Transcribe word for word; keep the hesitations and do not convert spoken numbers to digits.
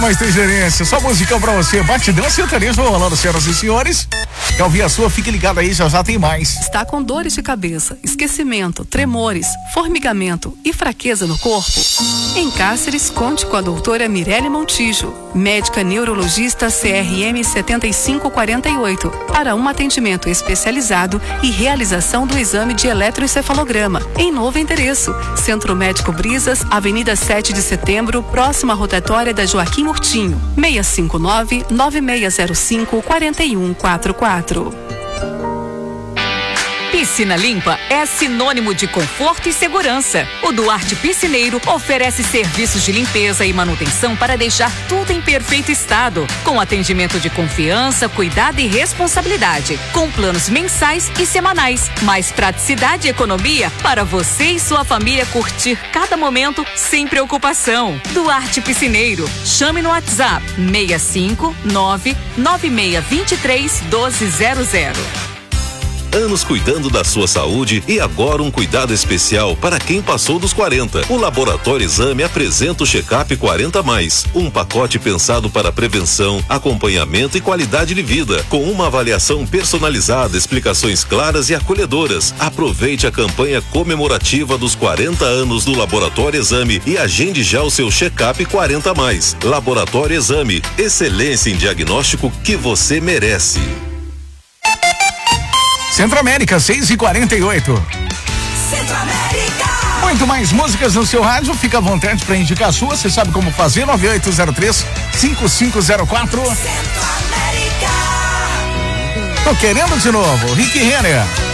Mas tem gerência, só musicão pra você. Batidão sertanejo rolando, senhoras e senhores. Quer ouvir a sua? Fique ligado aí, já já tem mais. Está com dores de cabeça, esquecimento, tremores, formigamento e fraqueza no corpo? Em Cáceres, conte com a doutora Mirelle Montijo, médica neurologista C R M setenta e cinco quarenta e oito, para um atendimento especializado e realização do exame de eletroencefalograma. Em novo endereço, Centro Médico Brisas, Avenida sete de Setembro, próxima à rotatória da Joaquim Murtinho, seis cinco nove, nove seis zero cinco, quatro um quatro quatro. Piscina limpa é sinônimo de conforto e segurança. O Duarte Piscineiro oferece serviços de limpeza e manutenção para deixar tudo em perfeito estado, com atendimento de confiança, cuidado e responsabilidade, com planos mensais e semanais, mais praticidade e economia para você e sua família curtir cada momento sem preocupação. Duarte Piscineiro, chame no WhatsApp seis cinco nove, nove seis dois três, um dois zero zero. Anos cuidando da sua saúde e agora um cuidado especial para quem passou dos quarenta. O Laboratório Exame apresenta o Check-up quarenta mais, um pacote pensado para prevenção, acompanhamento e qualidade de vida, com uma avaliação personalizada, explicações claras e acolhedoras. Aproveite a campanha comemorativa dos quarenta anos do Laboratório Exame e agende já o seu Check-up quarenta mais. Laboratório Exame, excelência em diagnóstico que você merece. Centro América, seis e quarenta e oito. Centro América. Muito mais músicas no seu rádio, fica à vontade para indicar a sua, você sabe como fazer, nove oito zero três, cinco cinco zero quatro. Centro América. Tô querendo de novo, Rick Renner.